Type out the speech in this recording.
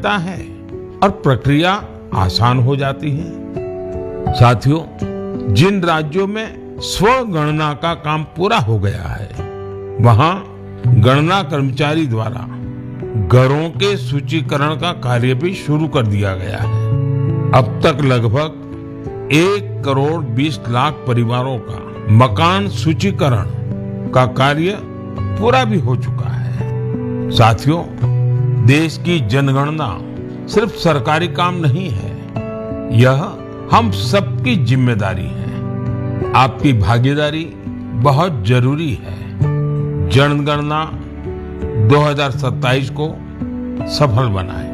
मिलता है और प्रक्रिया आसान हो जाती है। साथियों, जिन राज्यों में स्वगणना का काम पूरा हो गया है, वहां गणना कर्मचारी द्वारा घरों के सूचीकरण का कार्य भी शुरू कर दिया गया है। अब तक लगभग 1,20,00,000 परिवारों का मकान सूचीकरण का कार्य पूरा भी हो चुका है। साथियों, देश की जनगणना सिर्फ सरकारी काम नहीं है, यह हम सबकी जिम्मेदारी है। आपकी भागीदारी बहुत जरूरी है। जनगणना 2027 को सफल बनाएं।